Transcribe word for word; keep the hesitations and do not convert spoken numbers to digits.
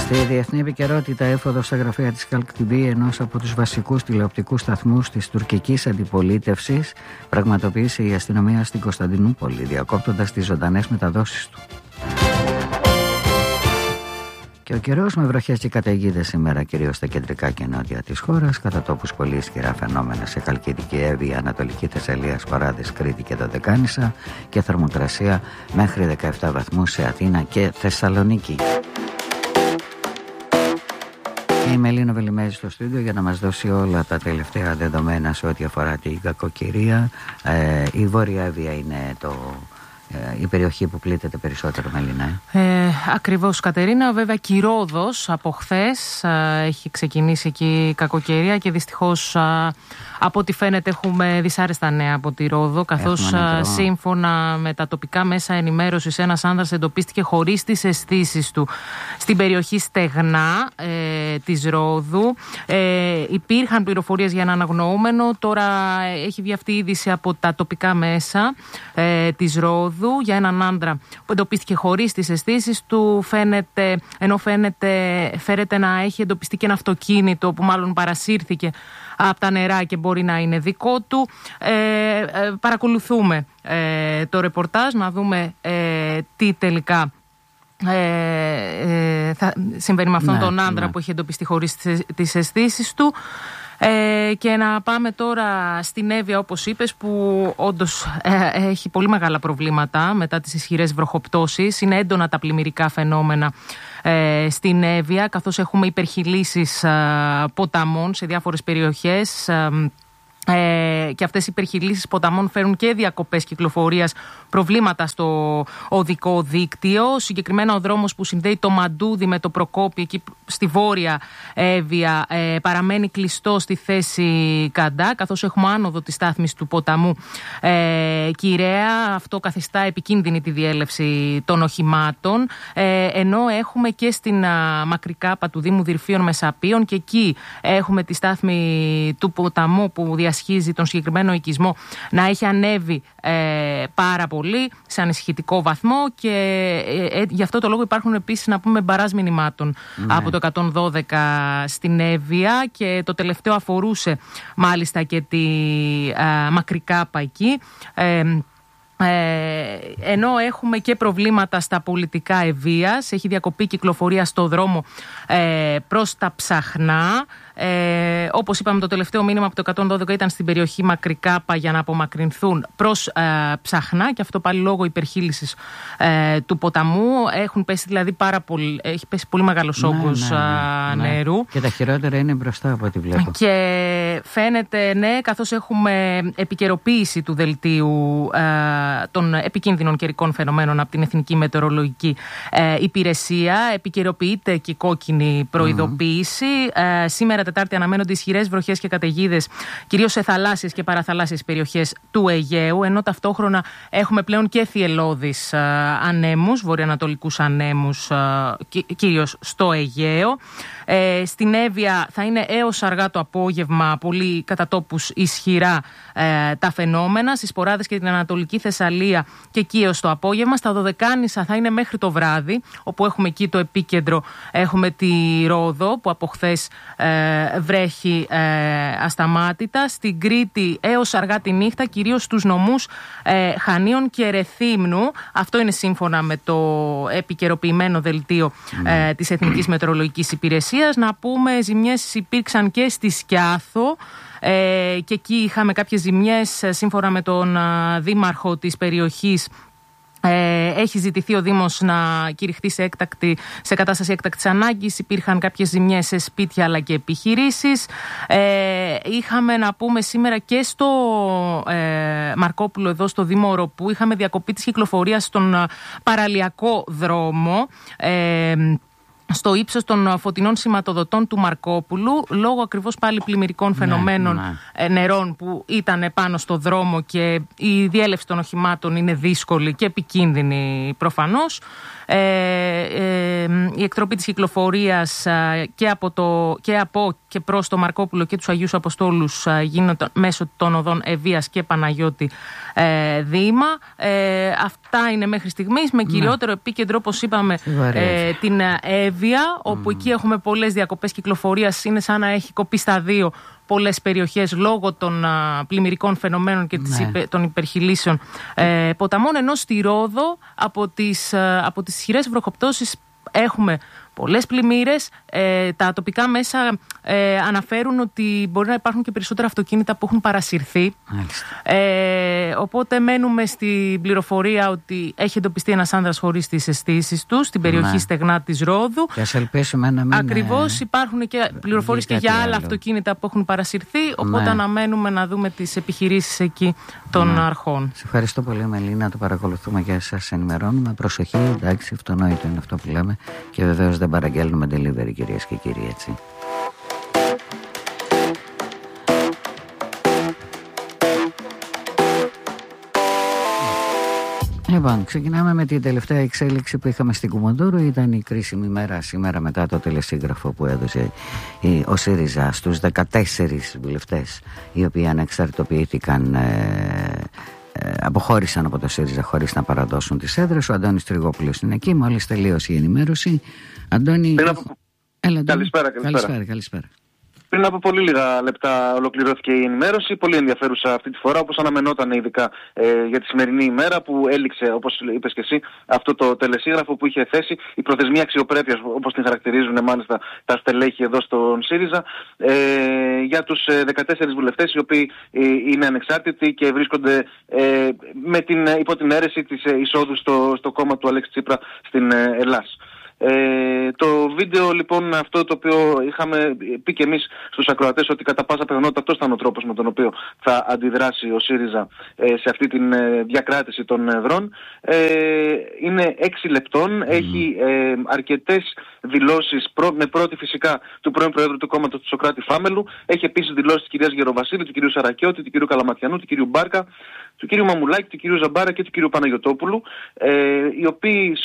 Στη διεθνή επικαιρότητα, έφοδο στα γραφεία της Καλκ τι βι, ενός από τους βασικούς τηλεοπτικούς σταθμούς της τουρκικής αντιπολίτευσης, πραγματοποίησε η αστυνομία στην Κωνσταντινούπολη, διακόπτοντας τις ζωντανές μεταδόσεις του. Και ο καιρός με βροχές και καταιγίδες σήμερα, κυρίως στα κεντρικά και νότια της χώρας, κατά τόπους πολύ ισχυρά φαινόμενα σε Χαλκιδική, Εύβοια, Ανατολική Θεσσαλία, Σποράδες, Κρήτη και Δωδεκάνησα, και θερμοκρασία μέχρι δεκαεπτά βαθμούς σε Αθήνα και Θεσσαλονίκη. Η Μελίνα Βελιμέζη στο στούντιο για να μας δώσει όλα τα τελευταία δεδομένα σε ό,τι αφορά την κακοκαιρία. Ε, η Βόρεια Εύβοια είναι το... η περιοχή που πλήττεται περισσότερο, Μελίνα. Ε, ακριβώς, Κατερίνα. Βέβαια, Κυρόδος από χθες έχει ξεκινήσει εκεί η κακοκαιρία και δυστυχώς από ό,τι φαίνεται έχουμε δυσάρεστα νέα από τη Ρόδο, καθώς σύμφωνα με τα τοπικά μέσα ενημέρωσης ένας άνδρας εντοπίστηκε χωρίς τις αισθήσεις του στην περιοχή Στεγνά ε, της Ρόδου. Ε, υπήρχαν πληροφορίες για έναν αγνοούμενο, τώρα έχει βγει αυτή η είδηση από τα τοπικά μέσα ε, της Ρόδου για έναν άντρα που εντοπίστηκε χωρίς τις αισθήσεις του, φαίνεται, ενώ φαίνεται, φέρεται να έχει εντοπιστεί και ένα αυτοκίνητο που μάλλον παρασύρθηκε από τα νερά και μπορεί να είναι δικό του. Ε, ε, παρακολουθούμε ε, το ρεπορτάζ να δούμε ε, τι τελικά ε, ε, θα συμβαίνει με αυτόν ναι, τον άντρα ναι. που έχει εντοπιστεί χωρίς τις αισθήσεις του. Ε, και να πάμε τώρα στην Εύβοια, όπως είπες, που όντως ε, έχει πολύ μεγάλα προβλήματα μετά τις ισχυρές βροχοπτώσεις. Είναι έντονα τα πλημμυρικά φαινόμενα ε, στην Εύβοια, καθώς έχουμε υπερχειλήσεις ε, ποταμών σε διάφορες περιοχές. Ε, Ε, και αυτές οι υπερχειλήσεις ποταμών φέρουν και διακοπές κυκλοφορίας, προβλήματα στο οδικό δίκτυο. Συγκεκριμένα ο δρόμος που συνδέει το Μαντούδι με το Προκόπη εκεί στη Βόρεια Εύβοια ε, παραμένει κλειστό στη θέση Καντά, καθώς έχουμε άνοδο της στάθμης του ποταμού ε, Κυραία. Αυτό καθιστά επικίνδυνη τη διέλευση των οχημάτων, ε, ενώ έχουμε και στην α, Μακρικάπα του Δήμου Δυρφίων Μεσαπίων, και εκεί έχουμε τη στάθμη του ποταμού που διασχίζει τον συγκεκριμένο οικισμό να έχει ανέβει ε, πάρα πολύ σε ανησυχητικό βαθμό, και ε, ε, γι' αυτό το λόγο υπάρχουν επίσης, να πούμε, μπαράζ μηνυμάτων ναι. από το εκατόν δώδεκα στην Εύβοια, και το τελευταίο αφορούσε μάλιστα και τη ε, Μακρικάπα εκεί. Ε, Ε, ενώ έχουμε και προβλήματα στα πολιτικά Ευβοίας, έχει διακοπεί κυκλοφορία στο δρόμο ε, προς τα Ψαχνά. Ε, όπως είπαμε, το τελευταίο μήνυμα από το εκατόν δώδεκα ήταν στην περιοχή Μακρικάπα για να απομακρυνθούν προς ε, Ψαχνά, και αυτό πάλι λόγω υπερχείλησης ε, του ποταμού. Έχουν πέσει δηλαδή πάρα πολύ, έχει πέσει πολύ μεγάλος όγκος ναι, ναι, ναι, νερού. Ναι. Και τα χειρότερα είναι μπροστά από ό,τι βλέπω. Και φαίνεται, ναι, καθώς έχουμε επικαιροποίηση του δελτίου ε, των επικίνδυνων καιρικών φαινομένων από την Εθνική Μετεωρολογική ε, Υπηρεσία. Επικαιροποιείται και η κόκκινη προειδοποίηση. Mm. Ε, σήμερα Τετάρτη αναμένονται ισχυρές βροχές και καταιγίδες, κυρίως σε θαλάσσιες και παραθαλάσσιες περιοχές του Αιγαίου, ενώ ταυτόχρονα έχουμε πλέον και θυελλώδεις ε, ανέμους, βορειοανατολικούς ανέμους, ε, κυρίως στο Αιγαίο. Ε, στην Εύβοια θα είναι έως αργά το απόγευμα πολύ κατά τόπους ισχυρά ε, τα φαινόμενα. Στις Σποράδες και την Ανατολική Θεσσαλία και εκεί έως το απόγευμα. Στα Δωδεκάνησα θα είναι μέχρι το βράδυ, όπου έχουμε εκεί το επίκεντρο, έχουμε τη Ρόδο που από χθες ε, βρέχει ε, ασταμάτητα. Στην Κρήτη έως αργά τη νύχτα, κυρίως στους νομούς ε, Χανίων και Ρεθύμνου. Αυτό είναι σύμφωνα με το επικαιροποιημένο δελτίο ε, της Εθνικής Μετεωρολογικής Υπηρεσίας. Να πούμε, ζημιές υπήρξαν και στη Σκιάθο, ε, και εκεί είχαμε κάποιες ζημιές σύμφωνα με τον α, δήμαρχο της περιοχής. Ε, έχει ζητηθεί ο Δήμος να κηρυχθεί σε, έκτακτη, σε κατάσταση έκτακτης ανάγκης. Υπήρχαν κάποιες ζημιές σε σπίτια αλλά και επιχειρήσεις. Ε, είχαμε, να πούμε, σήμερα και στο ε, Μαρκόπουλο, εδώ στο Δήμο Οροπού, είχαμε διακοπή της κυκλοφορίας στον παραλιακό δρόμο, ε, στο ύψος των φωτεινών σηματοδοτών του Μαρκόπουλου, λόγω ακριβώς πάλι πλημμυρικών φαινομένων ναι, ναι. νερών που ήταν πάνω στο δρόμο, και η διέλευση των οχημάτων είναι δύσκολη και επικίνδυνη προφανώς. Ε, ε, η εκτροπή της κυκλοφορίας και από, το, και από και προς το Μαρκόπουλο και τους Αγίους Αποστόλους γίνεται μέσω των οδών Ευβοίας και Παναγιώτη ε, Δήμα. Ε, αυτά είναι μέχρι στιγμής, με κυριότερο ναι. επίκεντρο, όπως είπαμε, ε, την Εύβοια, όπου mm. εκεί έχουμε πολλές διακοπές κυκλοφορίας. Είναι σαν να έχει κοπεί στα δύο πολλές περιοχές λόγω των α, πλημμυρικών φαινομένων και της, ναι. των υπερχειλήσεων ε, ποταμών, ενώ στη Ρόδο από τις, α, από τις ισχυρές βροχοπτώσεις έχουμε πολλές πλημμύρες. Ε, τα τοπικά μέσα ε, αναφέρουν ότι μπορεί να υπάρχουν και περισσότερα αυτοκίνητα που έχουν παρασυρθεί. Ε, οπότε μένουμε στην πληροφορία ότι έχει εντοπιστεί ένας άνδρας χωρίς τις αισθήσεις του στην περιοχή ναι. Στεγνά της Ρόδου. Και ας ελπίσουμε να μην... Ακριβώς, υπάρχουν και πληροφορίες και για άλλα άλλο. αυτοκίνητα που έχουν παρασυρθεί. Οπότε ναι. αναμένουμε να δούμε τις επιχειρήσεις εκεί των ναι. αρχών. Σε ευχαριστώ πολύ, Μελίνα. Το παρακολουθούμε και σας ενημερώνουμε. Προσοχή, εντάξει, αυτονόητο είναι αυτό που λέμε. Και βεβαίως δεν παραγγέλνουμε delivery, κυρίες και κύριοι, έτσι. Λοιπόν, ξεκινάμε με την τελευταία εξέλιξη που είχαμε στην Κουμοντούρου. Ήταν η κρίσιμη μέρα σήμερα μετά το τελεσίγραφο που έδωσε ο ΣΥΡΙΖΑ στους δεκατέσσερις βουλευτές οι οποίοι ανεξαρτητοποιήθηκαν, ε, ε, αποχώρησαν από το ΣΥΡΙΖΑ χωρίς να παραδώσουν τις έδρες. Ο Αντώνης Τριγόπουλος είναι εκεί, μόλις τελείωσε η ενημέρωση. Αντώνη, από... Έλα, καλησπέρα, καλησπέρα. καλησπέρα, καλησπέρα. Πριν από πολύ λίγα λεπτά ολοκληρώθηκε η ενημέρωση, πολύ ενδιαφέρουσα αυτή τη φορά, όπως αναμενόταν ειδικά ε, για τη σημερινή ημέρα που έληξε, όπως είπες και εσύ, αυτό το τελεσίγραφο που είχε θέσει η προθεσμία αξιοπρέπειας, όπως την χαρακτηρίζουν μάλιστα τα στελέχη εδώ στον ΣΥΡΙΖΑ, ε, για τους δεκατέσσερις βουλευτές οι οποίοι ε, είναι ανεξάρτητοι και βρίσκονται ε, με την, υπό την αίρεση της ε, εισόδου στο, στο κόμμα του Αλέξη Τσίπρα στην ε, Ελλάδα. Ε, το βίντεο λοιπόν αυτό το οποίο είχαμε πει και εμείς στους ακροατές ότι κατά πάσα πιθανότητα αυτός ήταν ο τρόπος με τον οποίο θα αντιδράσει ο ΣΥΡΙΖΑ ε, σε αυτή την ε, διακράτηση των εδρών, ε, είναι έξι λεπτών, mm. έχει ε, αρκετές δηλώσεις προ, με πρώτη φυσικά του πρώην Προέδρου του κόμματος του Σωκράτη Φάμελου, έχει επίσης δηλώσεις της κυρίας Γεροβασίλη, του κυρίου Σαρακιώτη, του κυρίου Καλαματιανού, του κυρίου Μπάρκα, του κυρίου Μαμουλάκη, του κυρίου Ζαμπάρα και του κυρίου Παναγιωτόπουλου, ε, οι οποίοι